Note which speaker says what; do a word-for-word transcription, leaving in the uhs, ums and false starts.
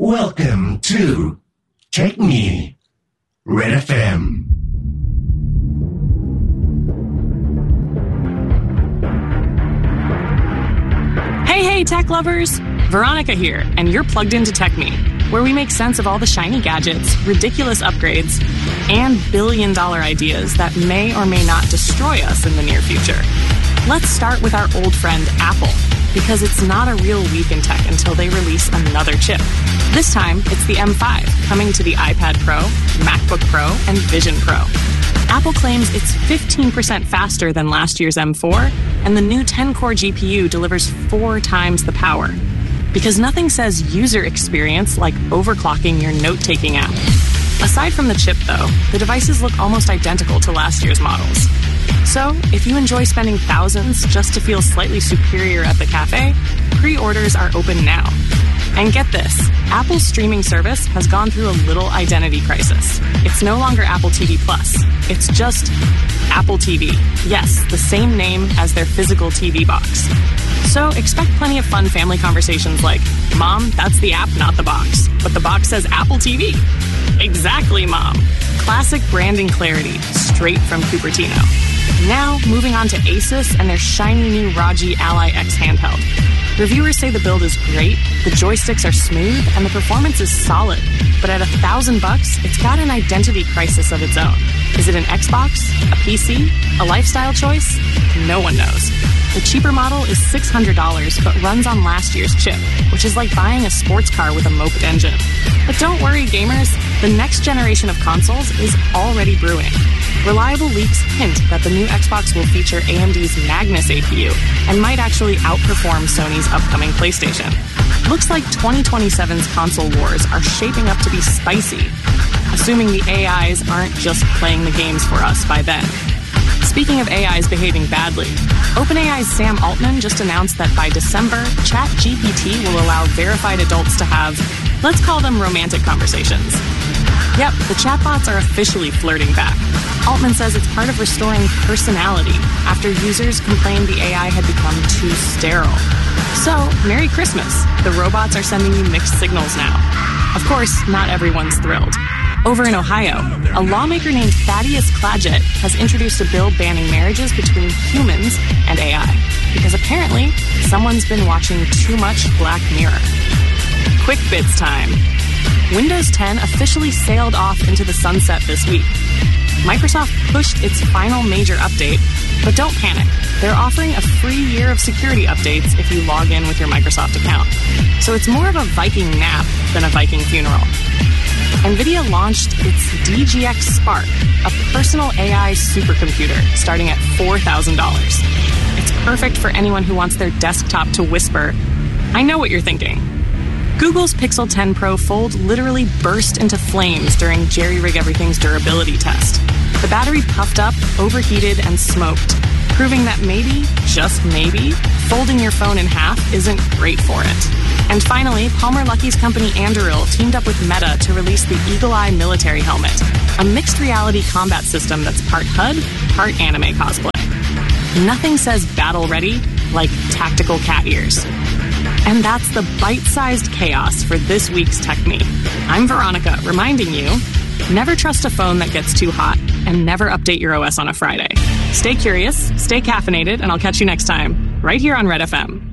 Speaker 1: Welcome to Take Me, Red F M.
Speaker 2: Hey, hey, tech lovers! Veronica here, and you're plugged into Tech Me, where we make sense of all the shiny gadgets, ridiculous upgrades, and billion-dollar ideas that may or may not destroy us in the near future. Let's start with our old friend Apple, because it's not a real week in tech until they release another chip. This time, it's the M five, coming to the iPad Pro, MacBook Pro, and Vision Pro. Apple claims it's fifteen percent faster than last year's M four, and the new ten-core G P U delivers four times the power. Because nothing says user experience like overclocking your note-taking app. Aside from the chip, though, the devices look almost identical to last year's models. So, if you enjoy spending thousands just to feel slightly superior at the cafe, pre-orders are open now. And get this, Apple's streaming service has gone through a little identity crisis. It's no longer Apple T V Plus. It's just Apple T V. Yes, the same name as their physical T V box. So expect plenty of fun family conversations like, Mom, that's the app, not the box. But the box says Apple T V. Exactly, Mom. Classic branding clarity, straight from Cupertino. Now, moving on to Asus and their shiny new R O G Ally X handheld. Reviewers say the build is great, the joysticks are smooth, and the performance is solid. But at a thousand bucks, it's got an identity crisis of its own. Is it an Xbox? A P C? A lifestyle choice? No one knows. The cheaper model is six hundred dollars, but runs on last year's chip, which is like buying a sports car with a moped engine. But don't worry, gamers, the next generation of consoles is already brewing. Reliable leaks hint that the new Xbox will feature A M D's Magnus A P U and might actually outperform Sony's upcoming PlayStation. Looks like twenty twenty-seven's console wars are shaping up to be spicy, assuming the A Is aren't just playing the games for us by then. Speaking of A Is behaving badly, OpenAI's Sam Altman just announced that by December, ChatGPT will allow verified adults to have, let's call them romantic conversations. Yep, the chatbots are officially flirting back. Altman says it's part of restoring personality after users complained the A I had become too sterile. So, Merry Christmas. The robots are sending you mixed signals now. Of course, not everyone's thrilled. Over in Ohio, a lawmaker named Thaddeus Clagett has introduced a bill banning marriages between humans and A I, because apparently someone's been watching too much Black Mirror. Quick bits time. Windows ten officially sailed off into the sunset this week. Microsoft pushed its final major update, but don't panic. They're offering a free year of security updates if you log in with your Microsoft account. So it's more of a Viking nap than a Viking funeral. NVIDIA launched its D G X Spark, a personal A I supercomputer starting at four thousand dollars. It's perfect for anyone who wants their desktop to whisper, I know what you're thinking. Google's Pixel ten Pro Fold literally burst into flames during Jerry Rig Everything's durability test. The battery puffed up, overheated, and smoked, proving that maybe, just maybe, folding your phone in half isn't great for it. And finally, Palmer Luckey's company Anduril teamed up with Meta to release the Eagle Eye military helmet, a mixed reality combat system that's part H U D, part anime cosplay. Nothing says battle ready like tactical cat ears. And that's the bite-sized chaos for this week's Tech Me. I'm Veronica, reminding you, never trust a phone that gets too hot, and never update your O S on a Friday. Stay curious, stay caffeinated, and I'll catch you next time, right here on Red F M.